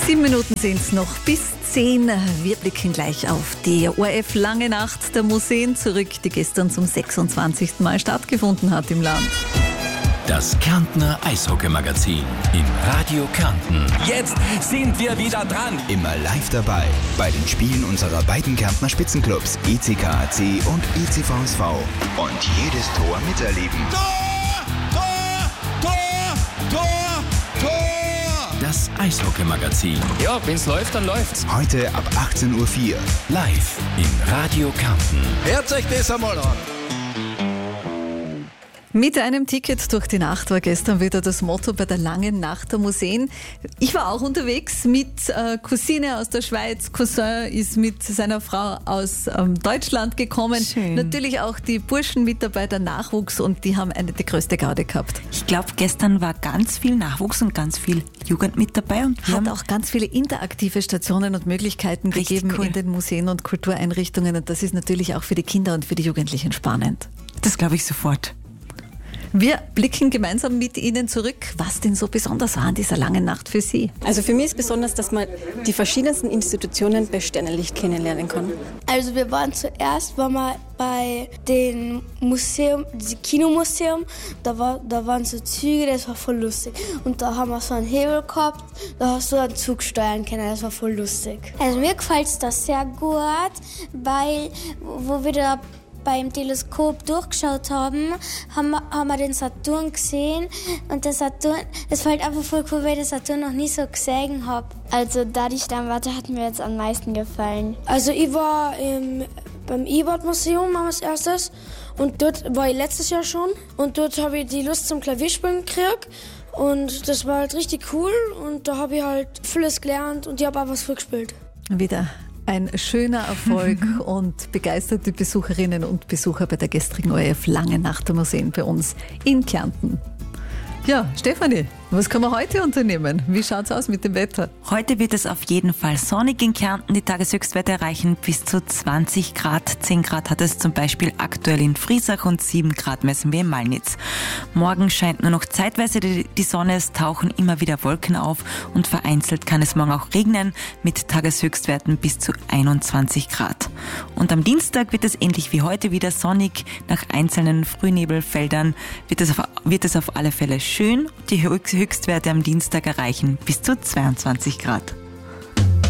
7 Minuten sind es noch bis 10. Wir blicken gleich auf die ORF Lange Nacht der Museen zurück, die gestern zum 26. Mal stattgefunden hat im Land. Das Kärntner Eishockey-Magazin in Radio Kärnten. Jetzt sind wir wieder dran. Immer live dabei bei den Spielen unserer beiden Kärntner Spitzenclubs ECKAC und ECVSV. Und jedes Tor miterleben. Tor! Tor! Tor! Tor! Tor! Das Eishockey-Magazin. Ja, wenn's läuft, dann läuft's. Heute ab 18:04 Uhr. Live in Radio Kärnten. Hört euch das einmal an. Mit einem Ticket durch die Nacht war gestern wieder das Motto bei der Langen Nacht der Museen. Ich war auch unterwegs mit Cousine aus der Schweiz. Cousin ist mit seiner Frau aus Deutschland gekommen. Schön. Natürlich auch die Burschen mit dabei, der Nachwuchs, und die haben die größte Garde gehabt. Ich glaube, gestern war ganz viel Nachwuchs und ganz viel Jugend mit dabei. Und wir Hat haben auch ganz viele interaktive Stationen und Möglichkeiten Richtig gegeben cool. in den Museen und Kultureinrichtungen. Und das ist natürlich auch für die Kinder und für die Jugendlichen spannend. das glaube ich sofort. Wir blicken gemeinsam mit Ihnen zurück, was denn so besonders war an dieser langen Nacht für Sie. Also für mich ist besonders, dass man die verschiedensten Institutionen bei Sternenlicht kennenlernen kann. Also wir waren zuerst bei dem Museum, das Kinomuseum, da waren so Züge, das war voll lustig. Und da haben wir so einen Hebel gehabt, da hast du einen Zug steuern können, das war voll lustig. Also mir gefällt es das sehr gut, weil wo wir da beim Teleskop durchgeschaut haben wir den Saturn gesehen. Und der Saturn, es fällt einfach voll cool, weil ich den Saturn noch nie so gesehen habe. Also da die Sternwarte hat mir jetzt am meisten gefallen. Also ich war beim Ebert-Museum als erstes und dort war ich letztes Jahr schon. Und dort habe ich die Lust zum Klavierspielen gekriegt. Und das war halt richtig cool und da habe ich halt vieles gelernt und ich habe auch was vorgespielt. Wieder ein schöner Erfolg und begeisterte Besucherinnen und Besucher bei der gestrigen ORF Lange Nacht der Museen bei uns in Kärnten. Ja, Stefanie, was kann man heute unternehmen? Wie schaut's aus mit dem Wetter? Heute wird es auf jeden Fall sonnig in Kärnten. Die Tageshöchstwerte erreichen bis zu 20 Grad. 10 Grad hat es zum Beispiel aktuell in Friesach und 7 Grad messen wir in Malnitz. Morgen scheint nur noch zeitweise die Sonne, es tauchen immer wieder Wolken auf und vereinzelt kann es morgen auch regnen mit Tageshöchstwerten bis zu 21 Grad. Und am Dienstag wird es ähnlich wie heute wieder sonnig. Nach einzelnen Frühnebelfeldern wird es auf alle Fälle schön. Die Höchstwerte am Dienstag erreichen bis zu 22 Grad.